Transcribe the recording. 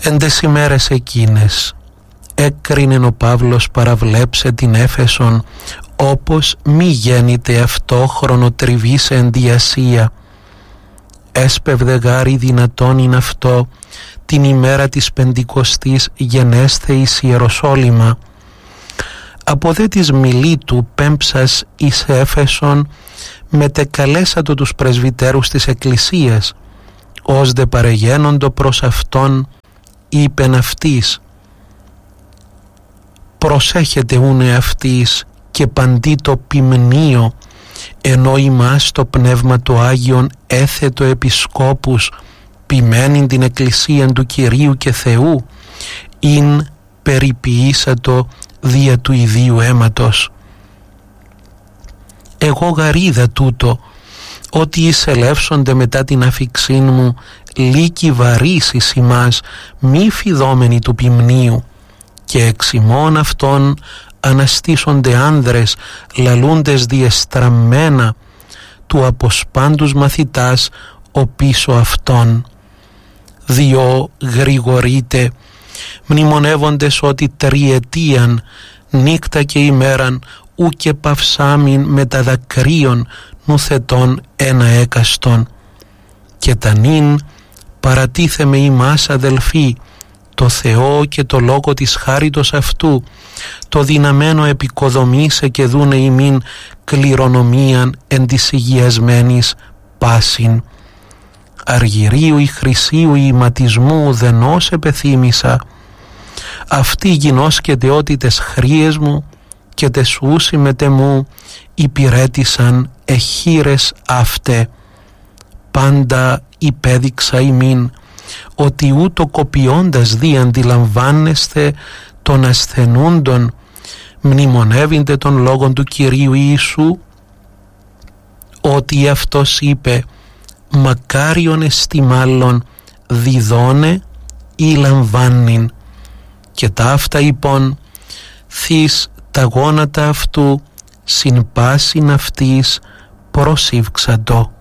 Εν τες ημέρες εκείνες έκρινεν ο Παύλος παραβλέψε την Έφεσον, όπως μη γέννηται αυτό χρονοτριβής εν τη Ασία. Έσπευδε γάρι δυνατόν είναι αυτό την ημέρα της Πεντηκοστής γενέσθε εις Ιεροσόλυμα. Από δε της Μιλήτου πέμψας εις Έφεσον μετεκαλέσατο τους πρεσβυτέρους της Εκκλησίας, ως δε παρεγένοντο προς αυτόν είπεν αυτής, προσέχετε ούνε αυτής και παντί το ποιμνίο, ενώ ημάς το Πνεύμα το Άγιον έθετο επισκόπους ποιμένην την Εκκλησίαν του Κυρίου και Θεού, ειν περιποιήσατο δια του ιδίου αίματος. Εγώ γαρίδα τούτο, ότι εισελεύσονται μετά την αφιξήν μου λύκοι βαρύς εις ημάς, μη φιδόμενοι του ποιμνίου, και εξ ημών αυτών αναστήσονται άνδρες λαλούντες διεστραμμένα του αποσπάντους μαθητάς ο πίσω αυτών. Διό γρηγορείτε, μνημονεύοντες ότι τριετίαν νύκτα και ημέραν ου και παυσάμιν με τα δακρύων νουθετών ένα έκαστον. Και τανίν παρατίθεμε ημάς αδελφοί το Θεό και το λόγο της χάριτος αυτού, το δυναμένο επικοδομήσε και δούνε ημίν κληρονομίαν εν της υγιασμένης πάσιν. Αργυρίου ή χρυσίου ή ματισμού ουδενός επεθύμησα, αυτοί γινώσκεται ότι τες χρίες μου και τες ούσι μετεμού υπηρέτησαν εχείρες αύτε. Πάντα υπέδειξα ημίν ότι ούτω κοπιώντας δι αντιλαμβάνεστε των ασθενούντων μνημονεύειντε των λόγων του Κυρίου Ιησού, ότι αυτός είπε μακάριον εστι μάλλον διδώνε ή λαμβάνειν, και τα αυτά λοιπόν θείς τα γόνατα αυτού συν πάσιν αυτής προσήβξαντο.